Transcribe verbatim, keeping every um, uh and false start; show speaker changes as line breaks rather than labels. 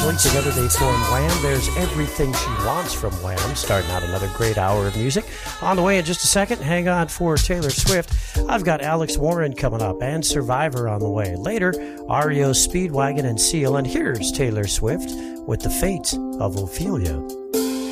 Musically, together they form Wham. There's Everything She Wants from Wham, starting out another great hour of music. On the way in just a second, hang on for Taylor Swift. I've got Alex Warren coming up and Survivor on the way. Later, R E O Speedwagon and Seal. And here's Taylor Swift with The Fate of Ophelia.